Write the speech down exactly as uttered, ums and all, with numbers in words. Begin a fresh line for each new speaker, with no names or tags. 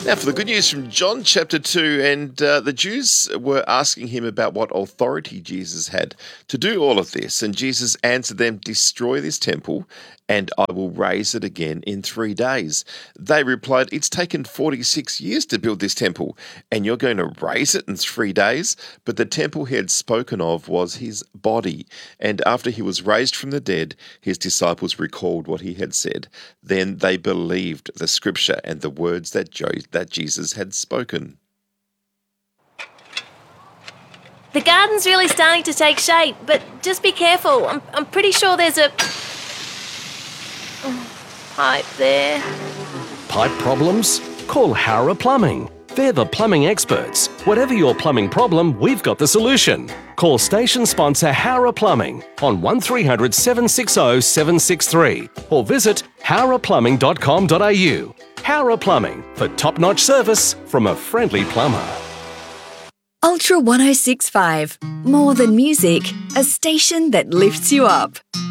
Now for the good news from John chapter two, and uh, the Jews were asking him about what authority Jesus had to do all of this. And Jesus answered them, "Destroy this temple and I will raise it again in three days. They replied, "It's taken forty-six years to build this temple, and you're going to raise it in three days? But the temple he had spoken of was his body. And after he was raised from the dead, his disciples recalled what he had said. Then they believed the scripture and the words that, jo- that Jesus had spoken."
The garden's really starting to take shape, but just be careful. I'm, I'm pretty sure there's a pipe there.
Pipe problems? Call Howrah Plumbing. They're the plumbing experts. Whatever your plumbing problem, we've got the solution. Call station sponsor Howrah Plumbing on one three hundred, seven six zero, seven six three or visit howrah plumbing dot com dot a u. Howrah Plumbing, for top-notch service from a friendly plumber.
Ultra one oh six point five. More than music, a station that lifts you up.